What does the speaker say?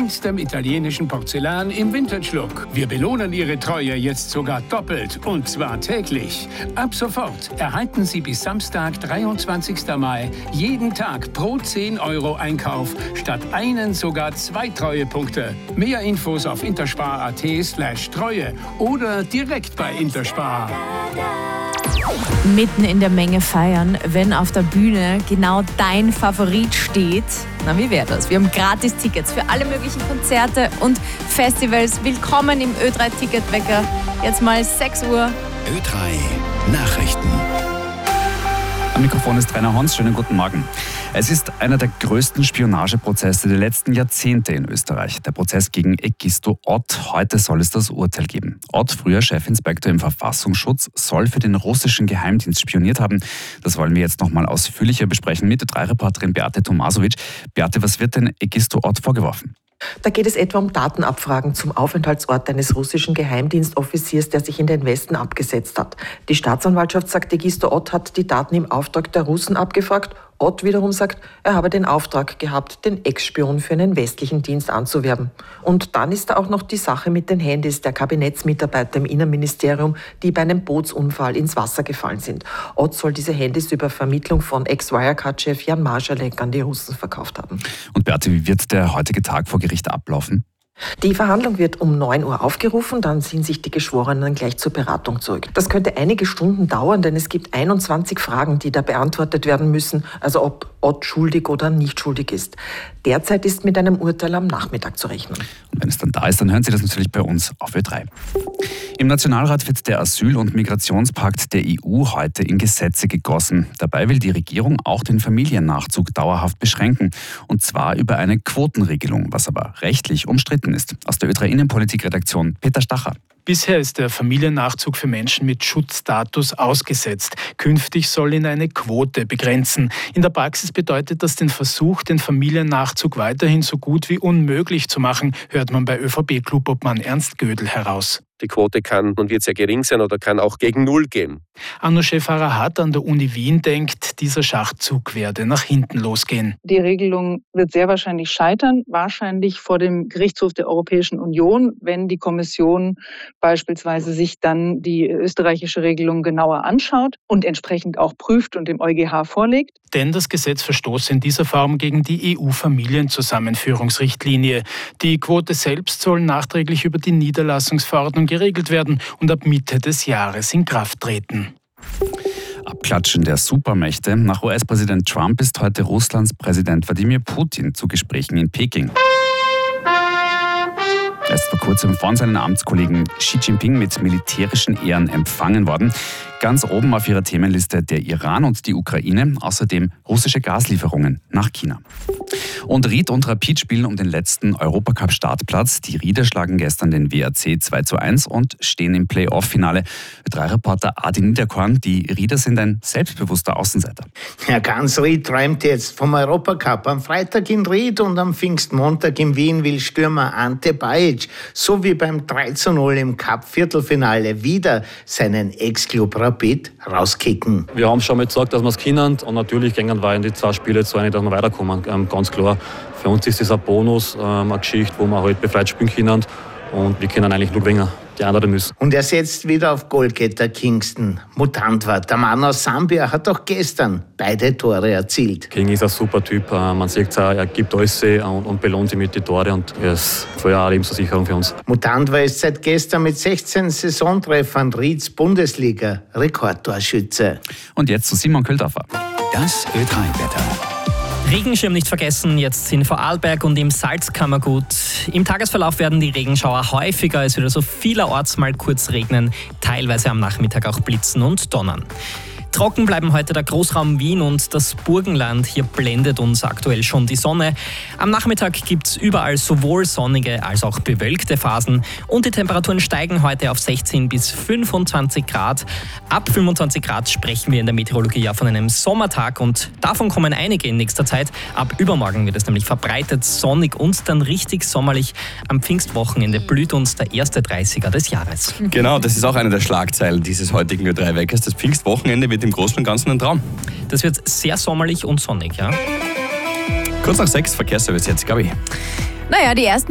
feinstem italienischen Porzellan im Vintage-Look. Wir belohnen Ihre Treue jetzt sogar doppelt, und zwar täglich. Ab sofort erhalten Sie bis Samstag, 23. Mai, jeden Tag pro 10 € Einkauf statt einen sogar 2 Treuepunkte. Mehr Infos auf interspar.at/Treue oder direkt bei Interspar. Mitten in der Menge feiern, wenn auf der Bühne genau dein Favorit steht. Na, wie wäre das? Wir haben Gratis-Tickets für alle möglichen Konzerte und Festivals. Willkommen im Ö3-Ticketwecker. Jetzt mal 6 Uhr. Ö3 Nachrichten. Am Mikrofon ist Rainer Hans. Schönen guten Morgen. Es ist einer der größten Spionageprozesse der letzten Jahrzehnte in Österreich. Der Prozess gegen Egisto Ott. Heute soll es das Urteil geben. Ott, früher Chefinspektor im Verfassungsschutz, soll für den russischen Geheimdienst spioniert haben. Das wollen wir jetzt nochmal ausführlicher besprechen mit Ö3-Reporterin Beate Tomasovic. Beate, was wird denn Egisto Ott vorgeworfen? Da geht es etwa um Datenabfragen zum Aufenthaltsort eines russischen Geheimdienstoffiziers, der sich in den Westen abgesetzt hat. Die Staatsanwaltschaft sagt, Egisto Ott hat die Daten im Auftrag der Russen abgefragt. Ott wiederum sagt, er habe den Auftrag gehabt, den Ex-Spion für einen westlichen Dienst anzuwerben. Und dann ist da auch noch die Sache mit den Handys der Kabinettsmitarbeiter im Innenministerium, die bei einem Bootsunfall ins Wasser gefallen sind. Ott soll diese Handys über Vermittlung von Ex-Wirecard-Chef Jan Marschalek an die Russen verkauft haben. Und Beate, wie wird der heutige Tag vor Gericht ablaufen? Die Verhandlung wird um 9 Uhr aufgerufen, dann ziehen sich die Geschworenen gleich zur Beratung zurück. Das könnte einige Stunden dauern, denn es gibt 21 Fragen, die da beantwortet werden müssen, also ob Ott schuldig oder nicht schuldig ist. Derzeit ist mit einem Urteil am Nachmittag zu rechnen. Und wenn es dann da ist, dann hören Sie das natürlich bei uns auf Ö3. Im Nationalrat wird der Asyl- und Migrationspakt der EU heute in Gesetze gegossen. Dabei will die Regierung auch den Familiennachzug dauerhaft beschränken. Und zwar über eine Quotenregelung, was aber rechtlich umstritten ist. Aus der Ö3 Innenpolitik-Redaktion Peter Stacher. Bisher ist der Familiennachzug für Menschen mit Schutzstatus ausgesetzt. Künftig soll ihn eine Quote begrenzen. In der Praxis bedeutet das den Versuch, den Familiennachzug weiterhin so gut wie unmöglich zu machen, hört man bei ÖVP-Klubobmann Ernst Gödel heraus. Die Quote kann und wird sehr gering sein oder kann auch gegen Null gehen. Anousheh Farhat an der Uni Wien denkt, dieser Schachzug werde nach hinten losgehen. Die Regelung wird sehr wahrscheinlich scheitern, wahrscheinlich vor dem Gerichtshof der Europäischen Union, wenn die Kommission beispielsweise sich dann die österreichische Regelung genauer anschaut und entsprechend auch prüft und dem EuGH vorlegt. Denn das Gesetz verstoße in dieser Form gegen die EU-Familienzusammenführungsrichtlinie. Die Quote selbst soll nachträglich über die Niederlassungsverordnung geregelt werden und ab Mitte des Jahres in Kraft treten. Abklatschen der Supermächte. Nach US-Präsident Trump ist heute Russlands Präsident Wladimir Putin zu Gesprächen in Peking. Er ist vor kurzem von seinen Amtskollegen Xi Jinping mit militärischen Ehren empfangen worden. Ganz oben auf ihrer Themenliste der Iran und die Ukraine, außerdem russische Gaslieferungen nach China. Und Ried und Rapid spielen um den letzten Europacup-Startplatz. Die Rieder schlagen gestern den WAC 2:1 und stehen im Playoff-Finale. Ö3-Reporter Adi Niederkorn, die Rieder sind ein selbstbewusster Außenseiter. Ja, ganz Ried träumt jetzt vom Europacup. Am Freitag in Ried und am Pfingstmontag in Wien will Stürmer Ante Bajic, so wie beim 3:0 im Cup-Viertelfinale, wieder seinen Ex-Club Rapid rauskicken. Wir haben schon mal gesagt, dass wir es können und natürlich gehen wir in die 2 Spiele zu einig, dass wir weiterkommen, ganz klar. Für uns ist das ein Bonus, eine Geschichte, wo wir halt befreit spielen können und wir können eigentlich nur gewinnen. Die anderen müssen. Und er setzt wieder auf Goalgetter Kingston. Mutant war. Der Mann aus Sambia hat auch gestern beide Tore erzielt. King ist ein super Typ. Man sieht es auch, er gibt alles und belohnt sich mit den Toren. Und er ist vorher eine Lebenssicherung für uns. Mutant war ist seit gestern mit 16 Saisontreffern Rieds Bundesliga-Rekordtorschütze. Und jetzt zu Simon Köldorfer. Das Ö3-Wetter. Regenschirm nicht vergessen, jetzt in Vorarlberg und im Salzkammergut. Im Tagesverlauf werden die Regenschauer häufiger, es wird also vielerorts mal kurz regnen, teilweise am Nachmittag auch blitzen und donnern. Trocken bleiben heute der Großraum Wien und das Burgenland. Hier blendet uns aktuell schon die Sonne. Am Nachmittag gibt es überall sowohl sonnige als auch bewölkte Phasen. Und die Temperaturen steigen heute auf 16 bis 25 Grad. Ab 25 Grad sprechen wir in der Meteorologie ja von einem Sommertag. Und davon kommen einige in nächster Zeit. Ab übermorgen wird es nämlich verbreitet sonnig und dann richtig sommerlich. Am Pfingstwochenende blüht uns der erste 30er des Jahres. Genau, das ist auch eine der Schlagzeilen dieses heutigen Ö3-Weckers. Das Pfingstwochenende wird im Großen und Ganzen ein Traum. Das wird sehr sommerlich und sonnig, ja. Kurz nach 6, Verkehrsservice jetzt, Gabi. Naja, die ersten